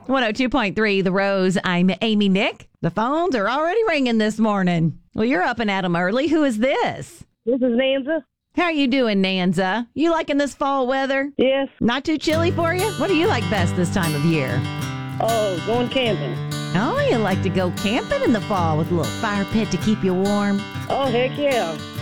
102.3 The Rose. I'm Amy Nick. The phones are already ringing this morning. Well, you're up and at 'em early. Who is this? This is Nanza. How you doing, Nanza? You liking this fall weather? Yes. Not too chilly for you? What do you like best this time of year? Oh, going camping. Oh, you like to go camping in the fall with a little fire pit to keep you warm? Oh, heck yeah.